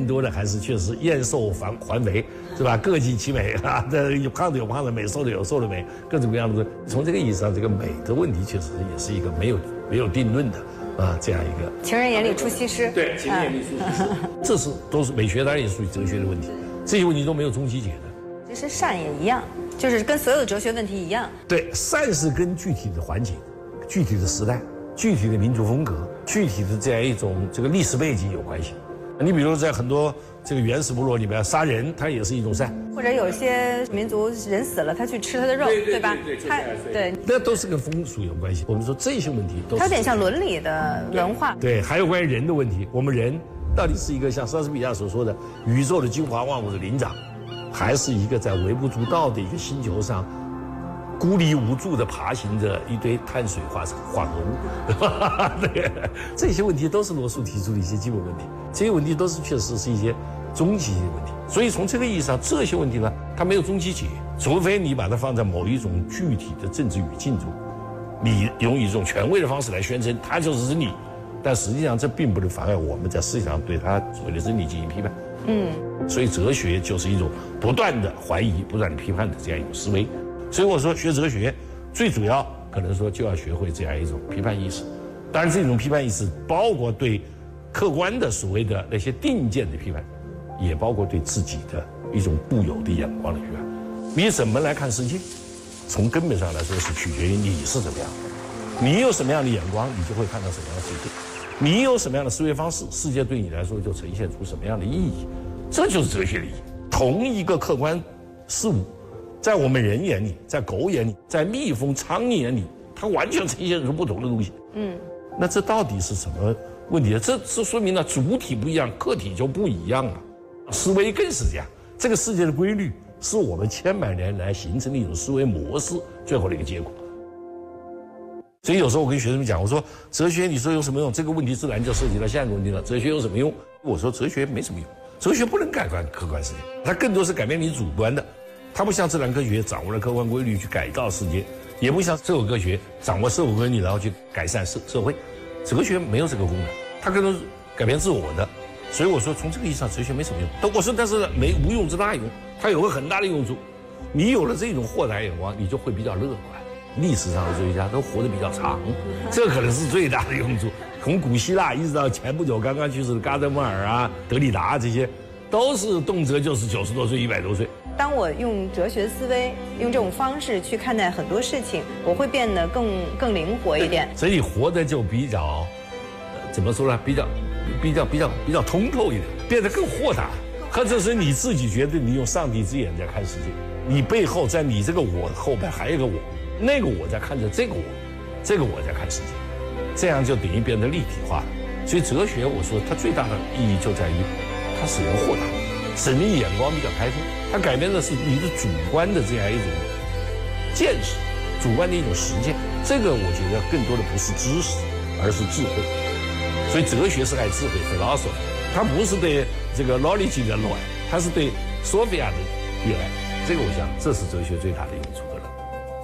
更多的还是确实燕瘦环肥，是吧？各尽其美啊，有胖的有胖的美，瘦的有瘦的美，各种各样的。从这个意义上，这个美的问题确实也是一个没有定论的啊，这样一个。 情人眼里出西施。 对，情人眼里出西施，都是美学，当然也属于哲学的问题。这些问题都没有终极解的。 其实善也一样，就是跟所有的哲学问题一样。 对，善是跟具体的环境、具体的时代、具体的民族风格、具体的这样一种这个历史背景有关系。你比如在很多这个原始部落里边，杀人它也是一种善， 或者有些民族人死了，他去吃他的肉，对吧？对， 那都是跟风俗有关系。我们说这些问题都是它有点像伦理的文化。 对，还有关于人的问题，我们人到底是一个像莎士比亚所说的宇宙的精华万物的灵长，还是一个在微不足道的一个星球上孤立无助的爬行着一堆碳水化合物，对，这些问题都是罗素提出的一些基本问题，这些问题都是确实是一些终极的问题。所以从这个意义上，这些问题呢，它没有终极解，除非你把它放在某一种具体的政治语境中，你用一种权威的方式来宣称它就是真理，但实际上这并不能妨碍我们在思想上对它所谓的真理进行批判。所以哲学就是一种不断的怀疑、不断的批判的这样一种思维。所以我说学哲学最主要可能说就要学会这样一种批判意识，当然这种批判意识包括对客观的所谓的那些定见的批判，也包括对自己的一种固有的眼光的批判。你怎么来看世界，从根本上来说是取决于你是怎么样的，你有什么样的眼光，你就会看到什么样的世界，你有什么样的思维方式，世界对你来说就呈现出什么样的意义。这就是哲学的意义。同一个客观事物，在我们人眼里，在狗眼里，在蜜蜂、苍蝇眼里，它完全呈现出不同的东西。那这到底是什么问题呢？这说明了主体不一样，个体就不一样了。思维更是这样，这个世界的规律是我们千百年来形成的一种思维模式最后的一个结果。所以有时候我跟学生们讲，我说哲学你说有什么用？这个问题自然就涉及到下一个问题了，哲学有什么用？我说哲学没什么用，哲学不能改观客观世界，它更多是改变你主观的。它不像自然科学掌握了客观规律去改造世界，也不像社会科学掌握社会规律然后去改善社会。哲学没有这个功能，它更多是改变自我的。所以我说从这个意义上哲学没什么用。我说但是无用之大用，它有个很大的用处。你有了这种豁达眼光，你就会比较乐观。历史上的哲学家都活得比较长，这可能是最大的用处。从古希腊一直到前不久刚刚去世的加德默尔啊、德里达这些，都是动辄就是90多岁、100多岁。 当我用哲学思维，用这种方式去看待很多事情，我会变得更灵活一点。 所以活得就比较，怎么说呢？比较通透一点，变得更豁达。或者是你自己觉得你用上帝之眼在看世界，你背后在你这个我后边还有一个我，那个我在看着这个我，这个我在看世界，这样就等于变得立体化了。所以哲学，我说它最大的意义就在于，它使人豁达，使你眼光比较开阔。它改变的是你的主观的这样一种见识，主观的一种实践。这个我觉得更多的不是知识，而是智慧。所以哲学是爱智慧 philosophy， 它不是对这个 knowledge 的热爱，它是对 Sophia 的热爱。这个我想，这是哲学最大的用处的了。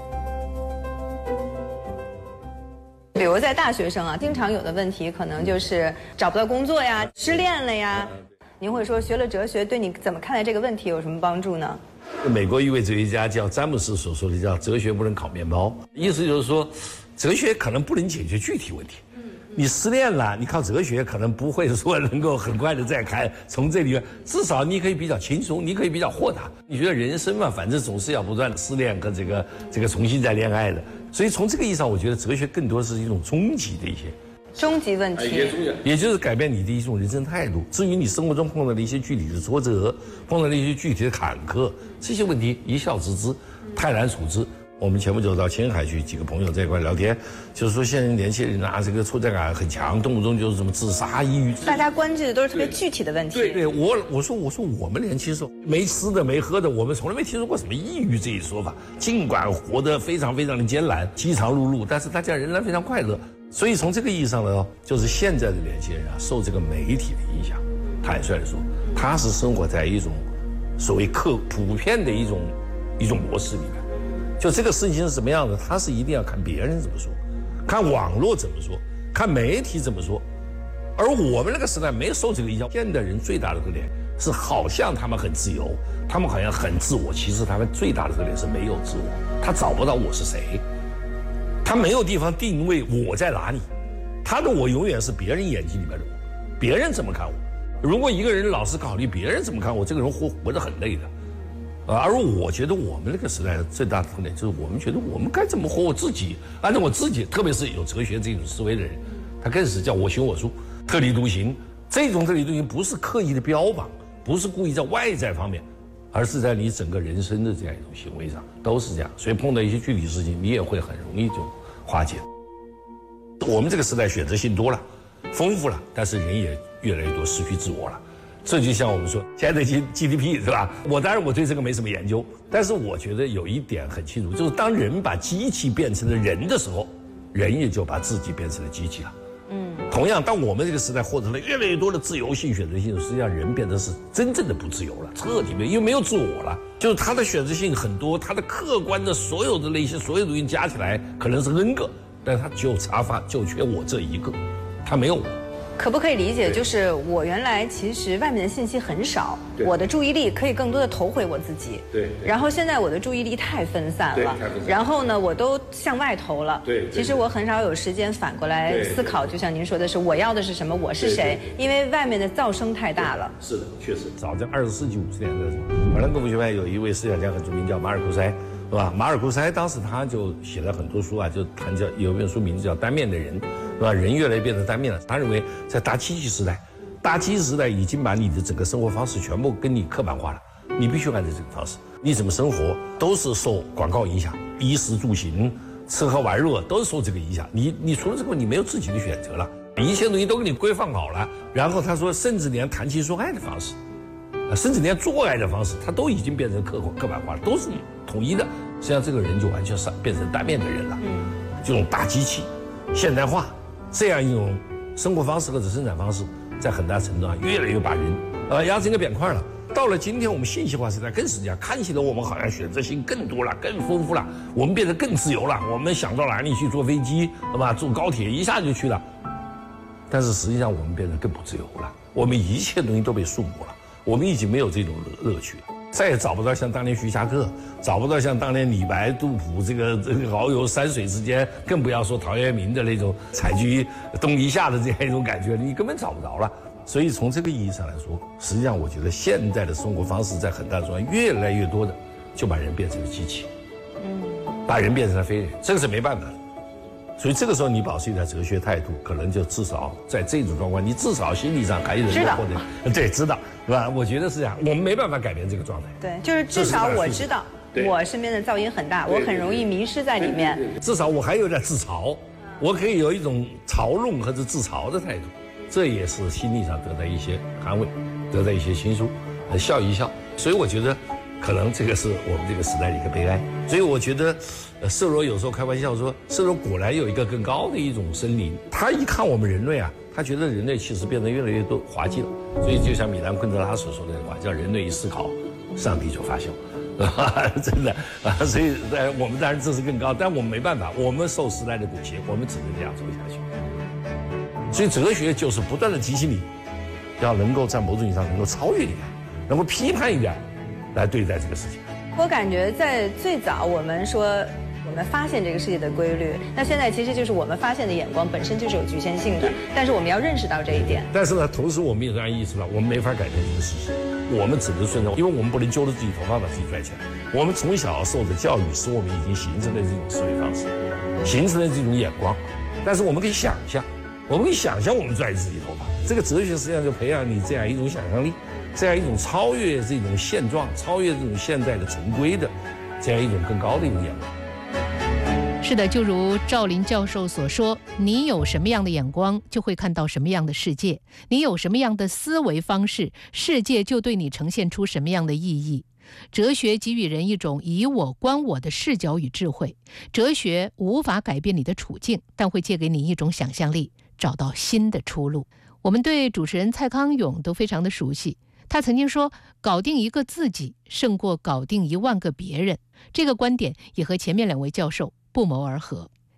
比如在大学生啊，经常有的问题可能就是找不到工作呀、失恋了呀。您会说学了哲学对你怎么看待这个问题有什么帮助呢？ 美国一位哲学家叫詹姆斯所说的叫哲学不能烤面包，意思就是说哲学可能不能解决具体问题。你失恋了，你靠哲学可能不会说能够很快的再开，从这里面至少你可以比较轻松，你可以比较豁达。你觉得人生嘛，反正总是要不断的失恋和这个重新再恋爱的，所以从这个意义上，我觉得哲学更多是一种终极的一些终极问题， 也就是改变你的一种人生态度。至于你生活中碰到的一些具体的挫折，碰到的一些具体的坎坷，这些问题一笑置之，泰然处之。我们前不久到青海去，几个朋友在一块聊天，就是说现在年轻人啊，这个挫折感很强，动不动就是什么自杀、抑郁。 大家关注的都是特别具体的问题。 对，我说我们年轻时候没吃的没喝的，我们从来没听说过什么抑郁这一说法。尽管活得非常非常的艰难，饥肠辘辘，但是大家仍然非常快乐。所以从这个意义上呢，就是现在的年轻人啊，受这个媒体的影响，坦率地说，他是生活在一种所谓普遍的一种模式里面。就这个事情是什么样的，他是一定要看别人怎么说，看网络怎么说，看媒体怎么说， 而我们那个时代没有受这个影响。现代人最大的特点是，好像他们很自由，他们好像很自我，其实他们最大的特点是没有自我，他找不到我是谁，他没有地方定位我在哪里，他的我永远是别人眼睛里面的我，别人怎么看我。如果一个人老是考虑别人怎么看我，这个人活得很累的。而我觉得我们那个时代的最大的特点就是，我们觉得我们该怎么活我自己，按照我自己，特别是有哲学这种思维的人，他更是叫我行我素，特立独行。这种特立独行不是刻意的标榜，不是故意在外在方面，而是在你整个人生的这样一种行为上都是这样。所以碰到一些具体事情，你也会很容易就化解。我们这个时代选择性多了，丰富了，但是人也越来越多失去自我了。这就像我们说现在的 GDP 是吧？当然我对这个没什么研究，但是我觉得有一点很清楚，就是当人把机器变成了人的时候，人也就把自己变成了机器了。同样，当我们这个时代获得了越来越多的自由性、选择性，实际上人变得是真正的不自由了，彻底因为没有自我了，就是他的选择性很多，他的客观的所有的那些所有东西加起来可能是 N 个，但他就缺我这一个，他没有我。 可不可以理解，就是我原来其实外面的信息很少，我的注意力可以更多的投回我自己。 对。 然后现在我的注意力太分散了，然后呢，我都向外投了。对。其实我很少有时间反过来思考，就像您说的是，我要的是什么，我是谁？因为外面的噪声太大了。 是的，确实。早在20世纪50年代的时候，法兰克福学派有一位思想家很著名，叫马尔库塞，是吧？马尔库塞当时他就写了很多书啊，就谈有一本书名字叫《单面的人》。是吧？人越来越变成单面了。他认为，在大机器时代已经把你的整个生活方式全部跟你刻板化了。你必须按照这个方式，你怎么生活都是受广告影响，衣食住行、吃喝玩乐都是受这个影响。你除了这个，你没有自己的选择了，一切东西都给你规范好了。然后他说，甚至连谈情说爱的方式，甚至连做爱的方式，他都已经变成刻板化了，都是统一的。实际上，这个人就完全是变成单面的人了。这种大机器、现代化。这样一种生活方式或者生产方式，在很大程度上越来越把人压成一个扁块了。到了今天，我们信息化时代更是这样，看起来我们好像选择性更多了、更丰富了，我们变得更自由了。我们想到哪里去坐飞机，对吧？坐高铁一下就去了。但是实际上，我们变得更不自由了。我们一切东西都被束缚了，我们已经没有这种乐趣了。再也找不到像当年徐霞客，找不到像当年李白、杜甫这个遨游山水之间，更不要说陶渊明的那种采菊东篱下的这样一种感觉，你根本找不着了。所以从这个意义上来说，实际上我觉得现在的生活方式在很大程度上越来越多的就把人变成了机器，把人变成了非人，这个是没办法的。所以这个时候你保持一点哲学态度，可能就至少在这种状况，你至少心理上还有人或者知道，是吧？我觉得是这样，我们没办法改变这个状态。 对，就是至少我知道，我身边的噪音很大，我很容易迷失在里面。 至少我还有点自嘲，我可以有一种嘲弄或者自嘲的态度，这也是心理上得到一些安慰，得到一些倾诉，笑一笑。所以我觉得，可能这个是我们这个时代的一个悲哀。所以我觉得。色罗有时候开玩笑说，色罗果然有一个更高的一种森林。他一看我们人类啊，他觉得人类其实变得越来越多滑稽了。所以就像米兰昆德拉所说的话，叫人类一思考，上帝就发笑，真的啊。所以我们当然这是更高，但我们没办法，我们受时代的裹挟，我们只能这样走下去。所以哲学就是不断的提醒你，要能够在某种意义上能够超越一点，能够批判一点，来对待这个事情。 我感觉在最早我们说。我们发现这个世界的规律，那现在其实就是我们发现的眼光本身就是有局限性的，但是我们要认识到这一点。 但是呢，同时我们也让意识到，我们没法改变这个事实，我们只能顺着，因为我们不能揪着自己头发把自己拽起来。我们从小受的教育使我们已经形成了这种思维方式，形成了这种眼光。但是我们可以想象，我们拽自己头发。这个哲学实际上就培养你这样一种想象力，这样一种超越这种现状、超越这种现代的陈规的这样一种更高的一种眼光。 是的，就如赵林教授所说，你有什么样的眼光，就会看到什么样的世界；你有什么样的思维方式，世界就对你呈现出什么样的意义。哲学给予人一种以我观我的视角与智慧。哲学无法改变你的处境，但会借给你一种想象力，找到新的出路。我们对主持人蔡康永都非常的熟悉，他曾经说，搞定一个自己胜过搞定1万个别人。这个观点也和前面2位教授不谋而合。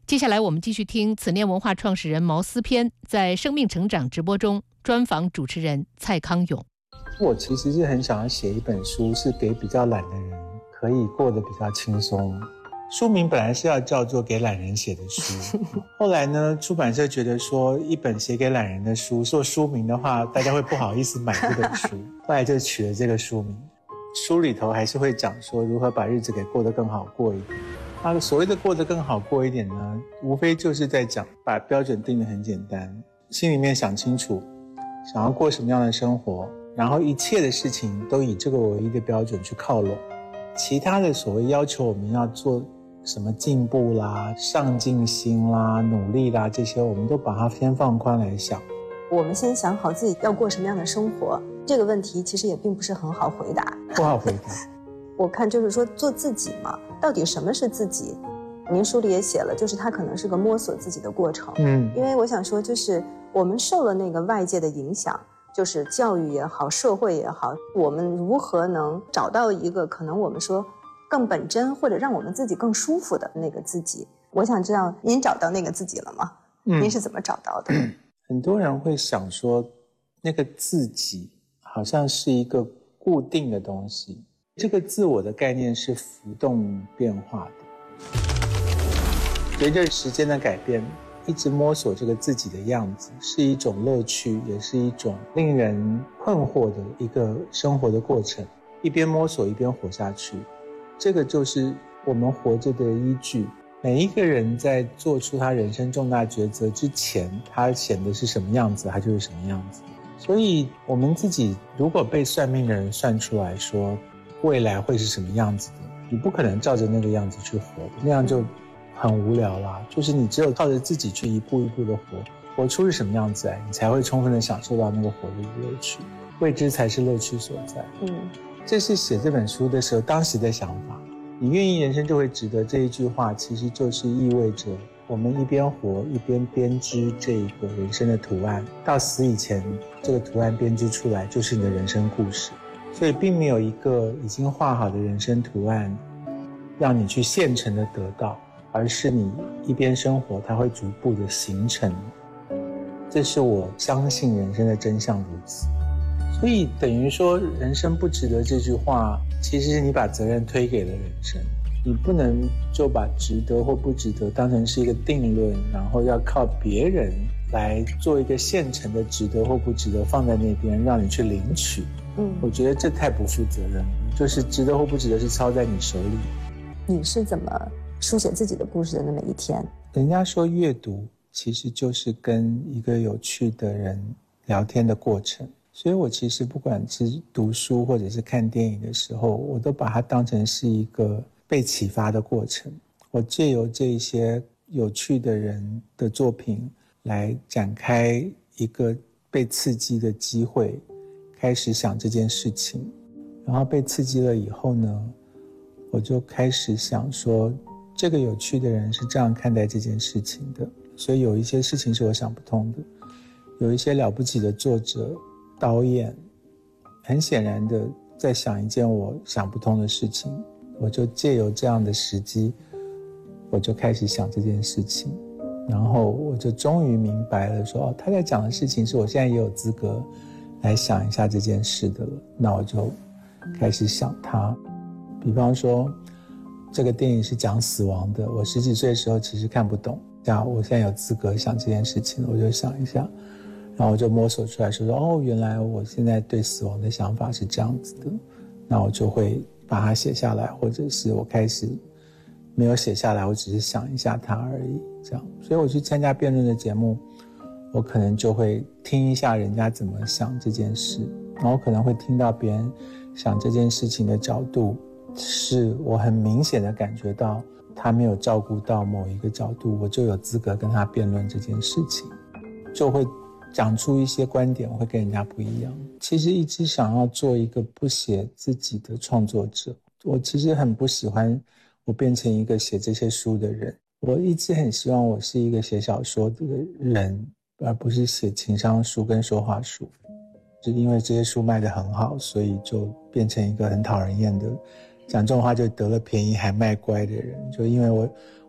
接下来我们继续听此念文化创始人毛思偏在生命成长直播中专访主持人蔡康永。 我其实是很想要写一本书，是给比较懒的人可以过得比较轻松。书名本来是要叫做给懒人写的书，后来呢，出版社觉得说一本写给懒人的书做书名的话，大家会不好意思买这本书，后来就取了这个书名。书里头还是会讲说如何把日子给过得更好过一点。那所谓的过得更好过一点呢，无非就是在讲把标准定得很简单，心里面想清楚想要过什么样的生活，然后一切的事情都以这个唯一的标准去靠拢。其他的所谓要求我们要做什么进步啦、上进心啦、努力啦，这些我们都把它先放宽来想。 我们先想好自己要过什么样的生活，这个问题其实也并不是很好回答。 不好回答。 我看就是说做自己嘛，到底什么是自己？您书里也写了，就是它可能是个摸索自己的过程。因为我想说，就是我们受了那个外界的影响，就是教育也好，社会也好，我们如何能找到一个可能我们说更本真或者让我们自己更舒服的那个自己？我想知道您找到那个自己了吗？您是怎么找到的？ 很多人会想说，那个自己好像是一个固定的东西。这个自我的概念是浮动变化的，随着时间的改变，一直摸索这个自己的样子，是一种乐趣，也是一种令人困惑的一个生活的过程。一边摸索一边活下去，这个就是我们活着的依据。每一个人在做出他人生重大抉择之前，他显得是什么样子，他就是什么样子。所以我们自己如果被算命的人算出来说未来会是什么样子的，你不可能照着那个样子去活的，那样就很无聊啦。就是你只有靠着自己去一步一步的活出是什么样子来，你才会充分的享受到那个活的乐趣。未知才是乐趣所在。这是写这本书的时候当时的想法。你愿意人生就会值得，这一句话其实就是意味着我们一边活一边编织这个人生的图案，到死以前这个图案编织出来就是你的人生故事。所以并没有一个已经画好的人生图案让你去现成的得到，而是你一边生活它会逐步的形成。这是我相信人生的真相如此。所以等于说人生不值得这句话，其实是你把责任推给了人生。你不能就把值得或不值得当成是一个定论，然后要靠别人来做一个现成的值得或不值得放在那边让你去领取。我觉得这太不负责任了，就是值得或不值得是操在你手里。 你是怎么书写自己的故事的那么一天？ 人家说阅读其实就是跟一个有趣的人聊天的过程，所以我其实不管是读书或者是看电影的时候，我都把它当成是一个被启发的过程。我借由这些有趣的人的作品来展开一个被刺激的机会，开始想这件事情，然后被刺激了以后呢，我就开始想说这个有趣的人是这样看待这件事情的，所以有一些事情是我想不通的，有一些了不起的作者导演很显然的在想一件我想不通的事情，我就借由这样的时机，我就开始想这件事情，然后我就终于明白了说他在讲的事情是我现在也有资格来想一下这件事的了。那我就开始想它。比方说这个电影是讲死亡的，我10几岁的时候其实看不懂，我现在有资格想这件事情了，我就想一下，然后我就摸索出来说原来我现在对死亡的想法是这样子的，那我就会把它写下来，或者是我开始没有写下来，我只是想一下它而已，这样。所以我去参加辩论的节目，我可能就会听一下人家怎么想这件事，然后可能会听到别人想这件事情的角度，是我很明显的感觉到他没有照顾到某一个角度，我就有资格跟他辩论这件事情，就会讲出一些观点会跟人家不一样。其实一直想要做一个不写自己的创作者，我其实很不喜欢我变成一个写这些书的人，我一直很希望我是一个写小说的人，而不是写情商书跟说话书。就因为这些书卖得很好，所以就变成一个很讨人厌的，讲这种话就得了便宜还卖乖的人。就因为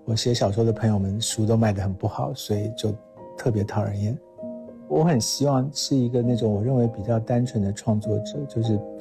我写小说的朋友们书都卖得很不好，所以就特别讨人厌。我很希望是一个那种我认为比较单纯的创作者，就是